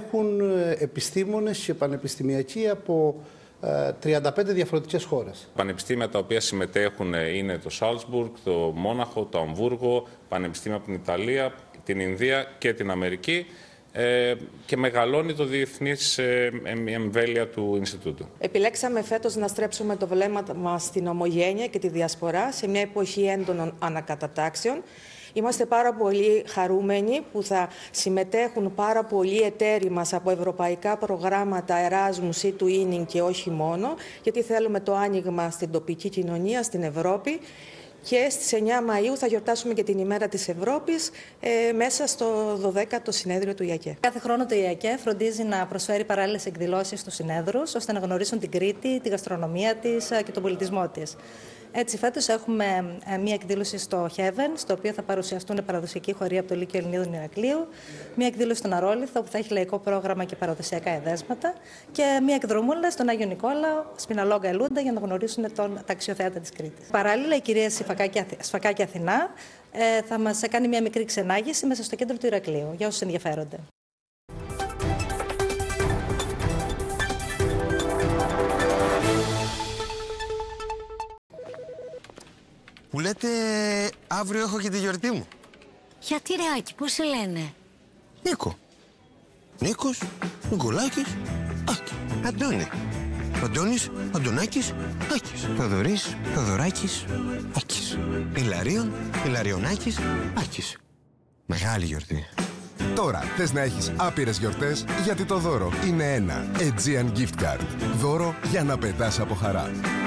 συμμετέχουν επιστήμονες και πανεπιστημιακοί από 35 διαφορετικές χώρες. Πανεπιστήμια τα οποία συμμετέχουν είναι το Σάλτσμπουργκ, το Μόναχο, το Αμβούργο, πανεπιστήμια από την Ιταλία, την Ινδία και την Αμερική, και μεγαλώνει το διεθνής εμβέλεια του Ινστιτούτου. Επιλέξαμε φέτος να στρέψουμε το βλέμμα μας στην ομογένεια και τη διασπορά σε μια εποχή έντονων ανακατατάξεων. Είμαστε πάρα πολύ χαρούμενοι που θα συμμετέχουν πάρα πολλοί εταίροι μας από ευρωπαϊκά προγράμματα Erasmus ή Twinning και όχι μόνο, γιατί θέλουμε το άνοιγμα στην τοπική κοινωνία, στην Ευρώπη. Και στις 9 Μαΐου θα γιορτάσουμε και την ημέρα της Ευρώπης μέσα στο 12ο συνέδριο του ΙΑΚΕ. Κάθε χρόνο το ΙΑΚΕ φροντίζει να προσφέρει παράλληλες εκδηλώσεις στους συνέδρους, ώστε να γνωρίσουν την Κρήτη, τη γαστρονομία της και τον πολιτισμό της. Έτσι, φέτος έχουμε μία εκδήλωση στο Heaven, στο οποίο θα παρουσιαστούν παραδοσιακοί χοροί από το Λύκειο Ελληνίδων Ηρακλείου, μία εκδήλωση στον Αρόλιθο, που θα έχει λαϊκό πρόγραμμα και παραδοσιακά εδέσματα, και μία εκδρομούλα στον Άγιο Νικόλαο, Σπιναλόγκα Ελούντα, για να γνωρίσουν τα αξιοθέατα της Κρήτης. Παράλληλα, η κυρία Σφακάκη Αθηνά θα μας κάνει μία μικρή ξενάγηση μέσα στο κέντρο του Ηρακλείου, για όσους ενδιαφέρονται. Που λέτε, αύριο έχω και τη γιορτή μου. Γιατί ρε Άκη, πώς σε λένε? Νίκο. Νίκος, Νικολάκης, Άκη. Αντώνη. Αντώνης, Αντωνάκης, Άκης. Θοδωρής, Θοδωράκης, Άκης. Ηλαρίων, Ηλαριονάκης, Άκης. Μεγάλη γιορτή. Τώρα θες να έχεις άπειρες γιορτές, γιατί το δώρο είναι ένα Aegean Gift Card. Δώρο για να πετάς από χαρά.